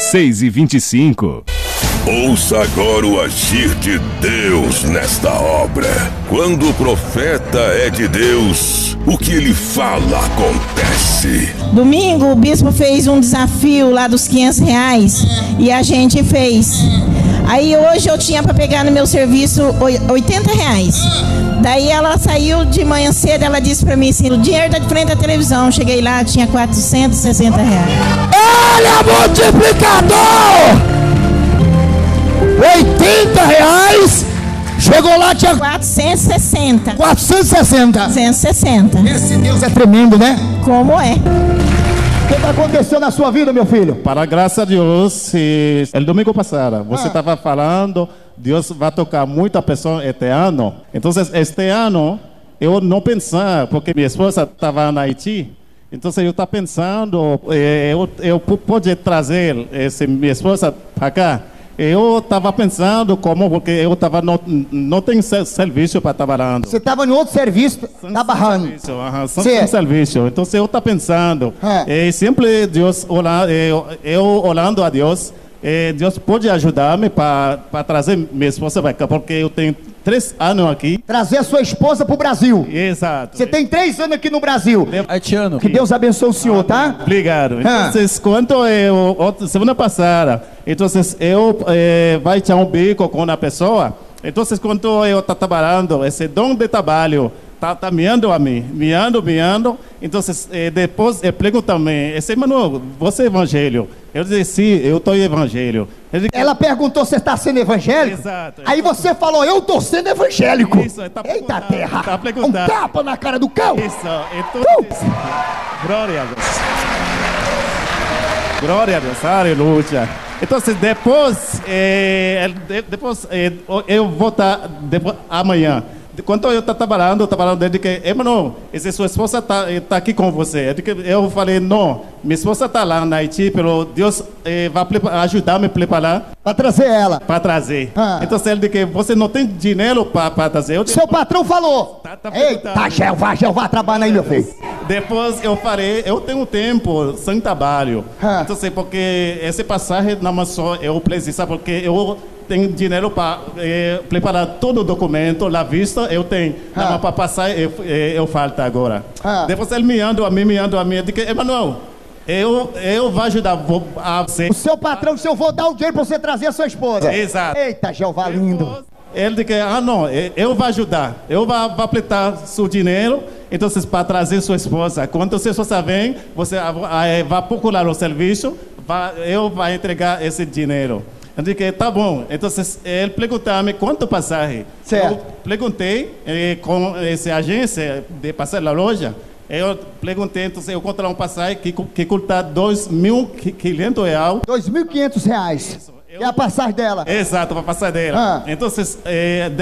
6h25. Ouça agora o agir de Deus nesta obra. Quando o profeta é de Deus, o que ele fala acontece. Domingo o bispo fez um desafio lá dos R$500 e a gente fez. Aí hoje eu tinha para pegar no meu serviço R$80. Daí ela saiu de manhã cedo, ela disse para mim assim: o dinheiro tá de frente à televisão. Cheguei lá, tinha R$460. Olha, multiplicador! R$80, chegou lá, tinha 460. 460. 460. Esse Deus é tremendo, né? Como é? O que aconteceu na sua vida, meu filho? Para a graça de Deus, o domingo passado, você estava falando, Deus vai tocar muita pessoa este ano. Então, este ano, eu não pensava, porque minha esposa estava na Haiti. Então, eu estava pensando, eu podia trazer minha esposa para cá. Eu estava pensando porque eu não tenho serviço para trabalhar. Você estava em outro serviço, trabalhando. Sem serviço. Então eu estava pensando, sempre Deus, eu olhando a Deus, Deus pode ajudar-me para trazer minha esposa para cá, porque eu tenho 3 anos aqui. Trazer a sua esposa para o Brasil. Exato. Você tem 3 anos aqui no Brasil. Haitiano. Que Deus abençoe o senhor, tá? Obrigado. Então, quando semana passada, então eu vai echar um bico com a pessoa. Então, quando eu estou trabalhando, esse dom de trabalho tá mirando a mim, mirando. Então, depois eu pergunto também, Manuel, você é evangelho? Eu disse, sim, eu estou evangelho. Ela perguntou se você está sendo evangélico? Exato. Aí você falou, eu estou sendo evangélico. Isso, Eita terra, um tapa na cara do cão. Isso, então, glória a Deus. Glória a Deus, aleluia. Então, depois eu vou estar amanhã. Quando eu estou trabalhando desde que, Emmanuel, essa sua esposa tá aqui com você. Eu falei, não, minha esposa está lá na Haiti, pelo Deus vai ajudar-me a preparar. Para trazer ela. Para trazer. Então, ele disse que você não tem dinheiro para trazer. Seu patrão falou. Eita, Jeová, trabalha aí, meu filho. Depois eu falei, eu tenho tempo sem trabalho. Então, porque essa passagem não é só eu preciso, porque eu tenho dinheiro para preparar todo o documento, a vista, eu tenho. Não, para passar, eu falta agora. Depois ele me anda a mim, eu digo, Emmanuel, eu vou ajudar a você. O seu patrão, se eu vou dar o dinheiro para você trazer a sua esposa. Exato. Eita, Jeová lindo. Ele disse, não, eu vou ajudar. Eu vou aplicar seu dinheiro, então, para trazer sua esposa. Quando a sua esposa vem, você vai procurar o serviço, eu vou entregar esse dinheiro. Eu disse, tá bom. Então, ele perguntou-me quanto passagem. Certo. Eu perguntei com essa agência de passagem da loja. Eu perguntei, então, eu encontrei uma passagem que custa R$2.500. R$2.500. É a passagem dela. Exato, a passagem dela. Então,